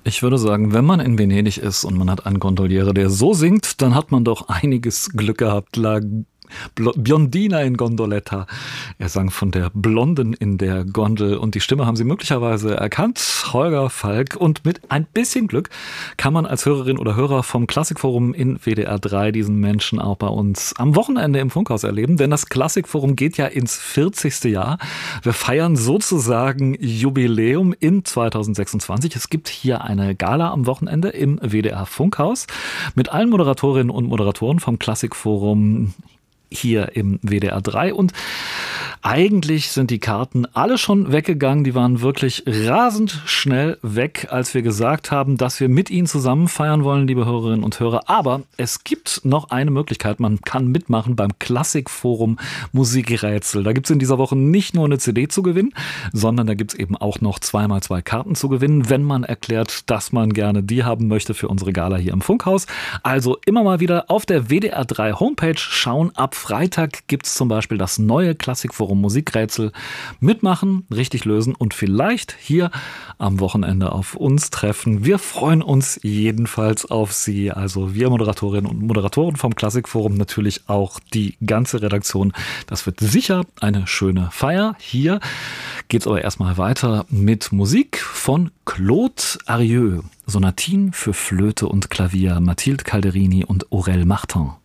Ich würde sagen, wenn man in Venedig ist und man hat einen Gondoliere, der so singt, dann hat man doch einiges Glück gehabt. La Biondina in Gondoletta. Er sang von der Blonden in der Gondel und die Stimme haben Sie möglicherweise erkannt. Holger Falk. Und mit ein bisschen Glück kann man als Hörerin oder Hörer vom Klassikforum in WDR 3 diesen Menschen auch bei uns am Wochenende im Funkhaus erleben. Denn das Klassikforum geht ja ins 40. Jahr. Wir feiern sozusagen Jubiläum in 2026. Es gibt hier eine Gala am Wochenende im WDR Funkhaus mit allen Moderatorinnen und Moderatoren vom Klassikforum hier im WDR 3 und eigentlich sind die Karten alle schon weggegangen. Die waren wirklich rasend schnell weg, als wir gesagt haben, dass wir mit Ihnen zusammen feiern wollen, liebe Hörerinnen und Hörer. Aber es gibt noch eine Möglichkeit. Man kann mitmachen beim Klassikforum Musikrätsel. Da gibt es in dieser Woche nicht nur eine CD zu gewinnen, sondern da gibt es eben auch noch 2x2 Karten zu gewinnen, wenn man erklärt, dass man gerne die haben möchte für unsere Gala hier im Funkhaus. Also immer mal wieder auf der WDR 3 Homepage schauen. Ab Freitag gibt es zum Beispiel das neue Klassikforum Musikrätsel. Mitmachen, richtig lösen und vielleicht hier am Wochenende auf uns treffen. Wir freuen uns jedenfalls auf Sie. Also wir Moderatorinnen und Moderatoren vom Klassikforum, natürlich auch die ganze Redaktion. Das wird sicher eine schöne Feier. Hier geht es aber erstmal weiter mit Musik von Claude Arieux. Sonatine für Flöte und Klavier, Mathilde Calderini und Aurel Martin.